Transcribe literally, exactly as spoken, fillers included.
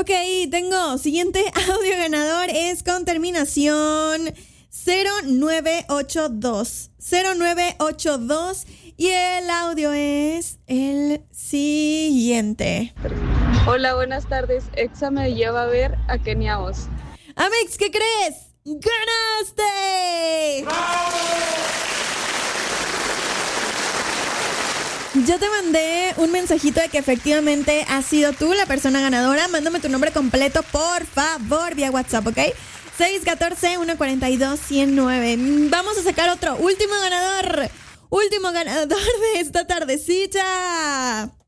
Ok, tengo siguiente audio ganador, es con terminación cero nueve ocho dos. cero nueve ocho dos y el audio es el siguiente. Hola, buenas tardes. Exa me lleva a ver a Kenia Oz. Amex, ¿qué crees? ¡Ganaste! Ya te mandé un mensajito de que efectivamente has sido tú la persona ganadora. Mándame tu nombre completo, por favor, vía WhatsApp, ¿ok? seis uno cuatro, uno cuatro dos, uno cero nueve. Vamos a sacar otro. Último ganador. Último ganador de esta tardecita.